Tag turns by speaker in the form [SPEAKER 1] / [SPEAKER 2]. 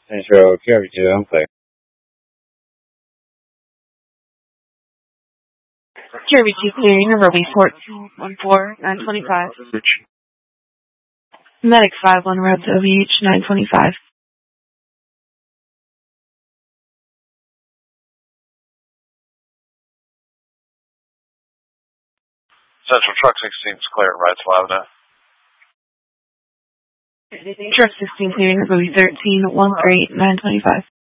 [SPEAKER 1] Central Carry 2, I'm clear.
[SPEAKER 2] Carry 2 clearing, number B1414-925. Medic 5-1 route to OVH 925.
[SPEAKER 3] Central Truck 16 is clear, right to Lavina.
[SPEAKER 2] Truck 16 clearing, number B13-138-925.